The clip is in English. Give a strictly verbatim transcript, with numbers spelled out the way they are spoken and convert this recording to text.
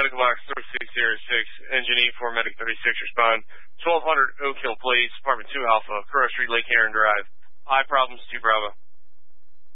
Medical Box thirty-six zero six, Engine E four Medic thirty-six, respond. twelve hundred Oak Hill Place, Apartment two Alpha, Crow Street, Lake Heron Drive. Eye problems, two Bravo.